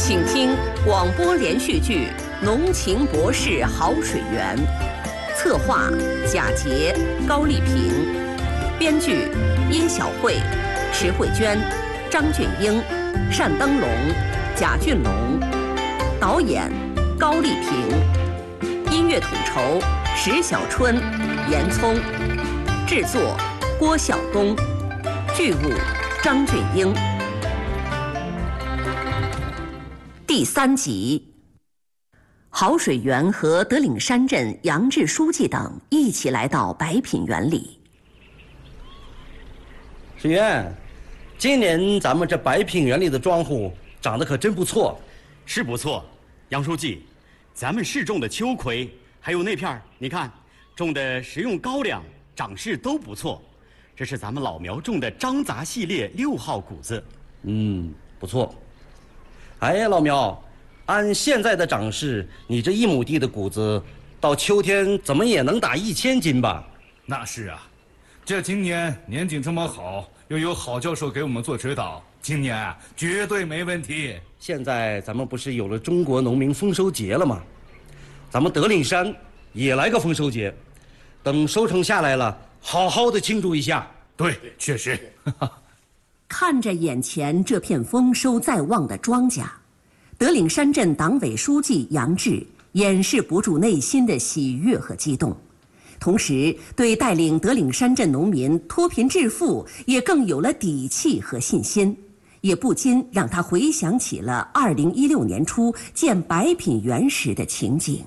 请听广播连续剧《浓情博士好水源》，策划贾杰、高丽萍，编剧殷晓慧、池慧娟、张俊英、单登龙、贾俊龙，导演高丽萍，音乐统筹石小春、严聪，制作郭晓东，剧务张俊英。第3集，郝水源和德岭山镇杨志书记等一起来到白品园里。 水源，今年咱们这白品园里的庄户长得可真不错。 是不错，杨书记，咱们试种的秋葵，还有那片你看，种的食用高粱，长势都不错。这是咱们老苗种的张杂系列6号谷子。 不错。哎呀，老苗，按现在的长势，你这1亩地的谷子，到秋天怎么也能打1000斤吧？ 那是啊，这今年年景这么好，又有郝教授给我们做指导，今年啊绝对没问题。 现在咱们不是有了中国农民丰收节了吗？咱们德岭山也来个丰收节，等收成下来了，好好的庆祝一下。 对，确实。 看着眼前这片丰收在望的庄稼，德岭山镇党委书记杨志掩饰不住内心的喜悦和激动，同时对带领德岭山镇农民脱贫致富也更有了底气和信心，也不禁让他回想起了2016年初建白品园时的情景。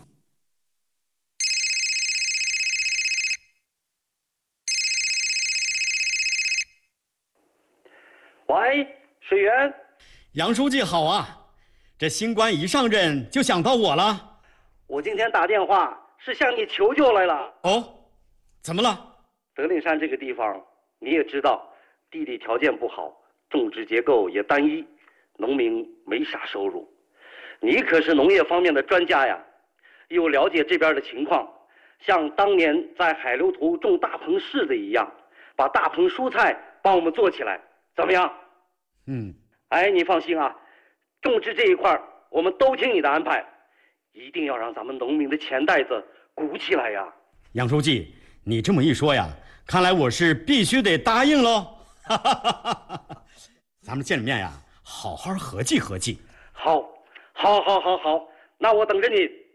喂，水源， 杨书记好啊，这新官一上任就想到我了。 我今天打电话是向你求救来了。 哦，怎么了？ 德岭山这个地方你也知道，地理条件不好，种植结构也单一，农民没啥收入。你可是农业方面的专家呀，又了解这边的情况，像当年在海流图种大棚柿子一样，把大棚蔬菜帮我们做起来，怎么样？哎，你放心啊，种植这一块我们都听你的安排，一定要让咱们农民的钱袋子鼓起来呀。 杨书记，你这么一说呀，看来我是必须得答应喽。咱们见了面呀，好好合计合计。 好，那我等着你。